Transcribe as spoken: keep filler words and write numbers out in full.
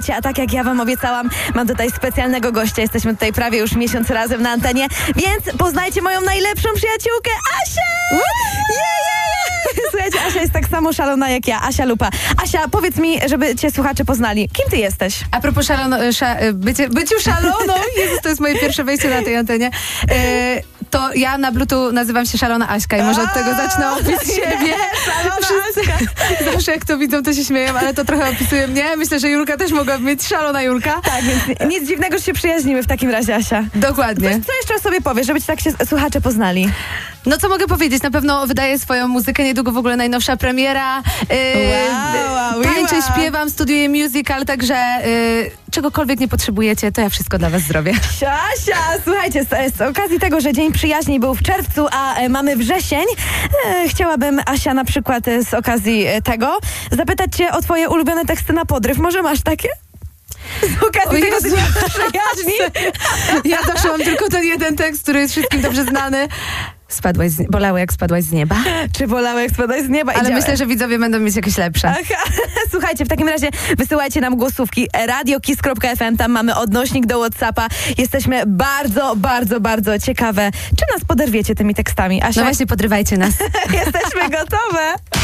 A tak jak ja wam obiecałam, mam tutaj specjalnego gościa. Jesteśmy tutaj prawie już miesiąc razem na antenie, więc poznajcie moją najlepszą przyjaciółkę, Asię! Yeah, yeah, yeah. Słuchajcie, Asia jest tak samo szalona jak ja, Asia Lupa. Asia, powiedz mi, żeby cię słuchacze poznali. Kim ty jesteś? A propos szalono, sz, bycie, byciu szaloną, Jezus, to jest moje pierwsze wejście na tej antenie. E, to ja na Bluetooth nazywam się Szalona Aśka i może od tego zacznę opis siebie. Szalona Wszyscy, zawsze jak to widzą, to się śmieją, ale to trochę opisuje mnie. Myślę, że Julka też mogłaby mieć Szalona Julka. Tak, więc nic dziwnego, że się przyjaźnimy w takim razie, Asia. Dokładnie. Co, co jeszcze o sobie powiesz, żeby ci tak się słuchacze poznali? No co mogę powiedzieć? Na pewno wydaję swoją muzykę, niedługo w ogóle najnowsza premiera. Yy, wow, wow, tańczę, wow. śpiewam, studiuję musical, także yy, czegokolwiek nie potrzebujecie, to ja wszystko dla was zrobię. Asia, słuchajcie, z, z okazji tego, że Dzień Przyjaźni był w czerwcu, a e, mamy wrzesień, e, chciałabym, Asia, na przykład e, z okazji e, tego zapytać cię o twoje ulubione teksty na podryw. Może masz takie? Z okazji O tego Jezu. Dnia Przyjaźni. Ja zawsze mam tylko ten jeden tekst, który jest wszystkim dobrze znany. Spadłaś z, bolało jak spadłaś z nieba. Czy bolało jak spadać z nieba? Ale Idziemy. myślę, że widzowie będą mieć jakieś lepsze. Aha. Słuchajcie, w takim razie wysyłajcie nam głosówki radiokiss kropka f m, tam mamy odnośnik do WhatsAppa. Jesteśmy bardzo, bardzo, bardzo ciekawe, czy nas poderwiecie tymi tekstami. Asia, No właśnie, podrywajcie nas. jesteśmy gotowe.